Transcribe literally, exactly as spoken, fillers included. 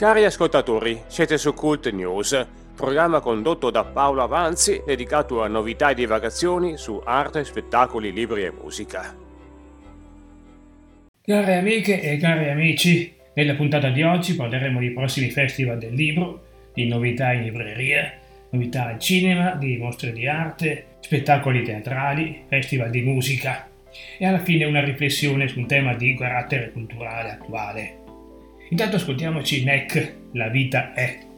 Cari ascoltatori, siete su Cult News, programma condotto da Paolo Avanzi dedicato a novità e divagazioni su arte, spettacoli, libri e musica. Care amiche e cari amici, nella puntata di oggi parleremo dei prossimi festival del libro, di novità in libreria, novità al cinema, di mostre di arte, spettacoli teatrali, festival di musica e alla fine una riflessione su un tema di carattere culturale attuale. Intanto ascoltiamoci N E C, La vita è.